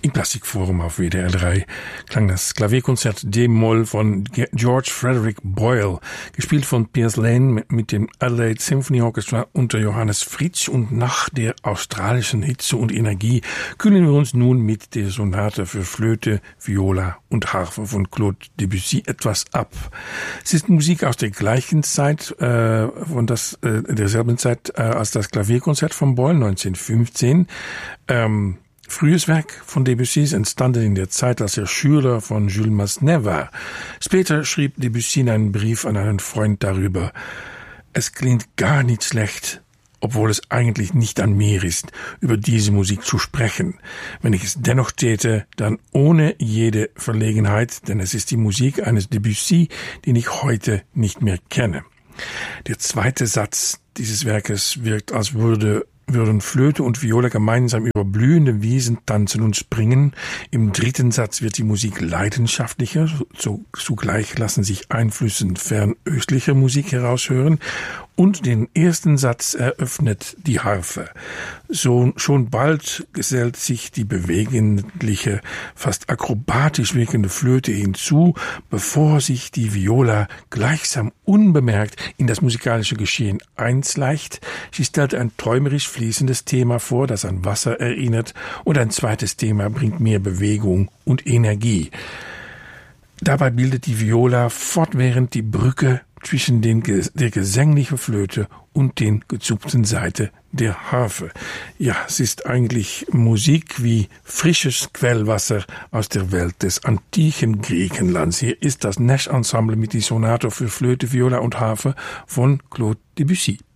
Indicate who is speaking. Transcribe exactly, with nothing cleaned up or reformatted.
Speaker 1: Im Klassikforum auf W D R drei klang das Klavierkonzert D-Moll von George Frederick Boyle, gespielt von Piers Lane mit dem Adelaide Symphony Orchestra unter Johannes Fritsch. Und nach der australischen Hitze und Energie kühlen wir uns nun mit der Sonate für Flöte, Viola und Harfe von Claude Debussy etwas ab. Es ist Musik aus der gleichen Zeit, äh, von das, äh, derselben Zeit äh, als das Klavierkonzert von Boyle neunzehnhundertfünfzehn. Ähm, Frühes Werk von Debussy ist entstanden in der Zeit, als er Schüler von Jules Massenet war. Später schrieb Debussy in einen Brief an einen Freund darüber: Es klingt gar nicht schlecht, obwohl es eigentlich nicht an mir ist, über diese Musik zu sprechen. Wenn ich es dennoch täte, dann ohne jede Verlegenheit, denn es ist die Musik eines Debussy, den ich heute nicht mehr kenne. Der zweite Satz dieses Werkes wirkt, als würde würden Flöte und Viola gemeinsam über blühende Wiesen tanzen und springen. Im dritten Satz wird die Musik leidenschaftlicher, so, zugleich lassen sich Einflüsse fernöstlicher Musik heraushören. Und den ersten Satz eröffnet die Harfe. So, schon bald gesellt sich die bewegliche, fast akrobatisch wirkende Flöte hinzu, bevor sich die Viola gleichsam unbemerkt in das musikalische Geschehen einschleicht. Sie stellt ein träumerisch fließendes Thema vor, das an Wasser erinnert, und ein zweites Thema bringt mehr Bewegung und Energie. Dabei bildet die Viola fortwährend die Brücke zwischen den, der gesänglichen Flöte und den gezupften Saite der Harfe. Ja, es ist eigentlich Musik wie frisches Quellwasser aus der Welt des antiken Griechenlands. Hier ist das Nash Ensemble mit die Sonate für Flöte, Viola und Harfe von Claude Debussy.